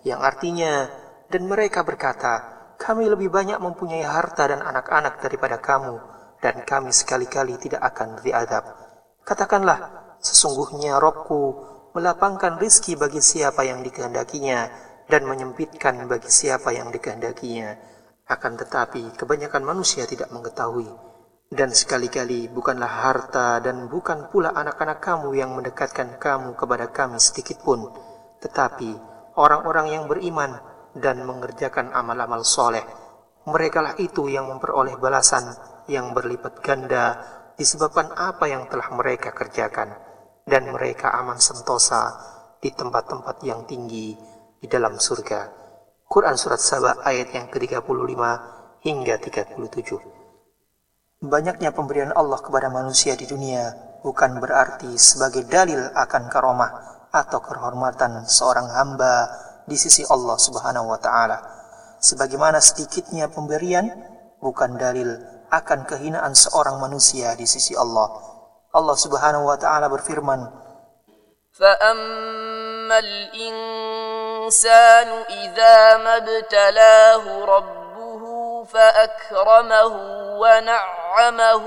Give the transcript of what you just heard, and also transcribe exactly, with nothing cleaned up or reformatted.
yang artinya, dan mereka berkata, kami lebih banyak mempunyai harta dan anak-anak daripada kamu, dan kami sekali-kali tidak akan diazab. Katakanlah, sesungguhnya Rabbku melapangkan rizki bagi siapa yang dikehendakinya, dan menyempitkan bagi siapa yang dikehendakinya. Akan tetapi kebanyakan manusia tidak mengetahui. Dan sekali-kali bukanlah harta dan bukan pula anak-anak kamu yang mendekatkan kamu kepada kami sedikit pun, tetapi orang-orang yang beriman dan mengerjakan amal-amal soleh. Merekalah itu yang memperoleh balasan yang berlipat ganda disebabkan apa yang telah mereka kerjakan, dan mereka aman sentosa di tempat-tempat yang tinggi di dalam surga. Quran Surat Saba ayat yang ke tiga puluh lima hingga tiga puluh tujuh. Banyaknya pemberian Allah kepada manusia di dunia bukan berarti sebagai dalil akan karomah atau kehormatan seorang hamba di sisi Allah Subhanahu wa Ta'ala. Sebagaimana sedikitnya pemberian bukan dalil akan kehinaan seorang manusia di sisi Allah. Allah Subhanahu wa Ta'ala berfirman, فَأَمَّا الْإِنسَانُ إِذَا مَا ابْتَلَاهُ رَبُّهُ فَأَكْرَمَهُ وَنَعَّمَهُ